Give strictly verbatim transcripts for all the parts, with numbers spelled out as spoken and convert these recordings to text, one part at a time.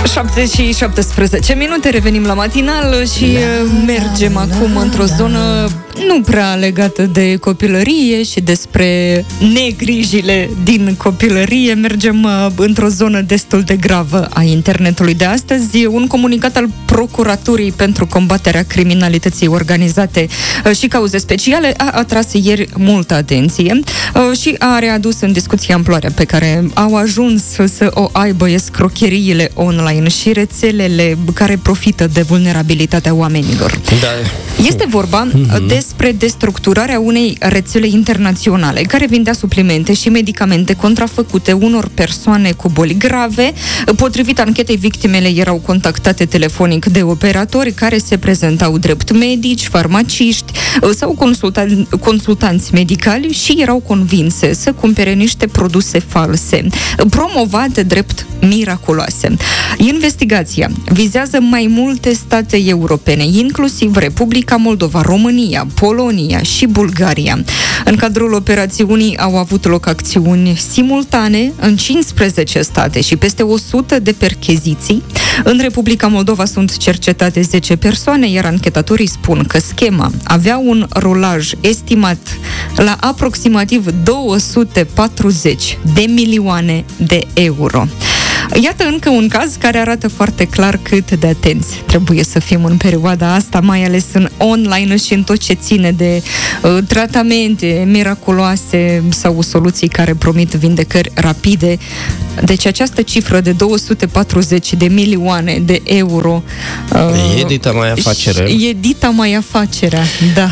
șapte și șaptesprezece minute, revenim la matinal și la, mergem la, acum la, într-o la, zonă nu prea legată de copilărie și despre negrijile din copilărie. Mergem într-o zonă destul de gravă a internetului de astăzi. Un comunicat al Procuraturii pentru combaterea criminalității organizate și cauze speciale a atras ieri multă atenție și a readus în discuție amploarea pe care au ajuns să o aibă escrocheriile online și rețelele care profită de vulnerabilitatea oamenilor. Da. Este vorba mm-hmm. despre destructurarea unei rețele internaționale care vindea suplimente și medicamente contrafăcute unor persoane cu boli grave. Potrivit anchetei, victimele erau contactate telefonic de operatori care se prezentau drept medici, farmaciști sau consultan- consultanți medicali și erau convinse să cumpere niște produse false, promovate drept miraculoase. Investigația vizează mai multe state europene, inclusiv Republica Moldova, România, Polonia și Bulgaria. În cadrul operațiunii au avut loc acțiuni simultane în cincisprezece state și peste o sută de percheziții. În Republica Moldova sunt cercetate zece persoane, iar anchetatorii spun că schema avea un rulaj estimat la aproximativ două sute patruzeci de milioane de euro. Iată încă un caz care arată foarte clar cât de atenți trebuie să fim în perioada asta, mai ales în online și în tot ce ține de uh, tratamente miraculoase sau soluții care promit vindecări rapide. Deci această cifră de două sute patruzeci de milioane de euro uh, e dita mai afacere. E dita mai afacerea, da.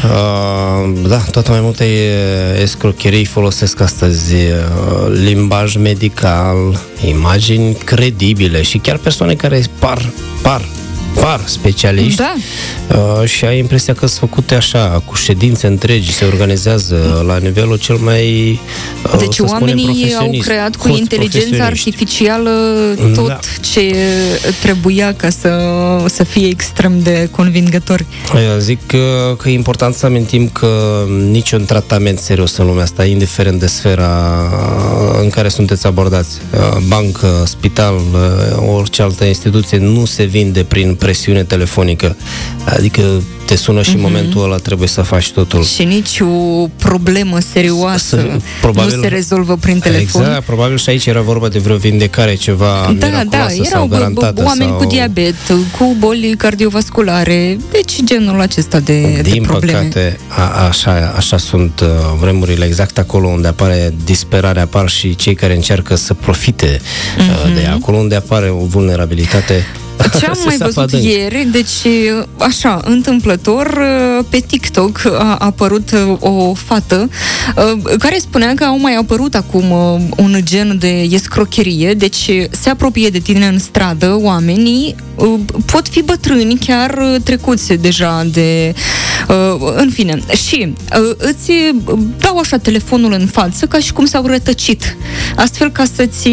Uh, da, tot mai multe escrocherii folosesc astăzi uh, limbaj medical, imagini credibile și chiar persoane care par, par, par specialiști, da. uh, și ai impresia că sunt făcute așa, cu ședințe întregi, se organizează la nivelul cel mai uh, deci oamenii au creat cu inteligența artificială tot da. ce trebuia ca să, să fie extrem de convingători. Eu zic că, că e important să amintim că niciun tratament serios în lumea asta, indiferent de sfera în care sunteți abordați, bancă, spital, orice altă instituție, nu se vinde prin presiune telefonică. Adică te sună și în mm-hmm. momentul ăla trebuie să faci totul. Și nici o problemă serioasă să, probabil, nu se rezolvă prin telefon. Exact, probabil și aici era vorba de vreo vindecare, ceva da, miraculoasă da, sau garantată. Oameni sau... cu diabet, cu boli cardiovasculare, deci genul acesta de, Din de probleme. Din păcate, a, așa, așa sunt uh, vremurile, exact acolo unde apare disperarea, apar și cei care încearcă să profite uh, mm-hmm. de ea. Acolo unde apare o vulnerabilitate. Ce am mai văzut adânc. ieri, deci așa, întâmplător, pe TikTok a apărut o fată care spunea că au mai apărut acum un gen de escrocherie, deci se apropie de tine în stradă oamenii, pot fi bătrâni, chiar trecuți deja de... în fine, și îți dau așa telefonul în față ca și cum s-au rătăcit, astfel ca să-ți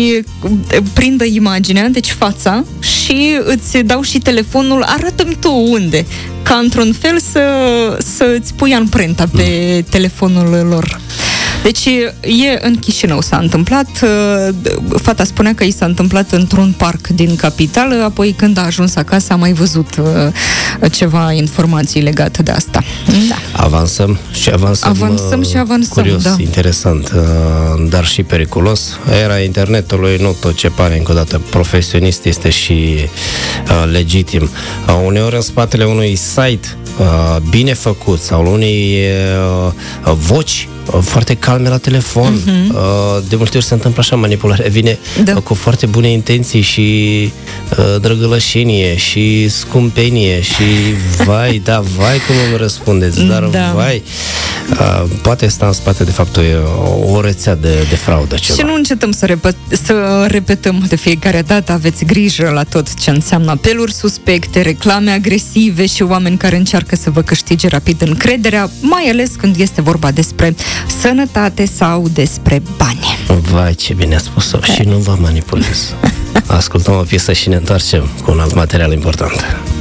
prindă imaginea, deci fața, și îți dau și telefonul, arată-mi tu unde, ca într-un fel să, să-ți pui amprenta pe telefonul lor. Deci e în Chișinău s-a întâmplat, fata spunea că i s-a întâmplat într-un parc din capitală, apoi când a ajuns acasă a mai văzut ceva informații legate de asta. Da. Avansăm și avansăm. Avansăm și avansăm, curios, da. interesant, dar și periculos. Era internetului, nu tot ce pare încă o dată profesionist este și legitim. Uneori în spatele unui site bine făcut sau unei voci foarte calme la telefon. Uh-huh. De multe ori se întâmplă așa, manipularea vine da. cu foarte bune intenții și uh, drăgălășenie și scumpenie și vai, da, vai cum îmi răspundeți, dar da. vai, uh, poate sta în spate de fapt o, o rețea de, de fraudă ceva. Și nu încetăm să, repet, să repetăm de fiecare dată, aveți grijă la tot ce înseamnă apeluri suspecte, reclame agresive și oameni care încearcă să vă câștige rapid încrederea, mai ales când este vorba despre sănătate sau despre bani. Vai, ce bine a spus-o. Și nu vă manipulez. Ascultăm o piesă și ne întoarcem cu un alt material important.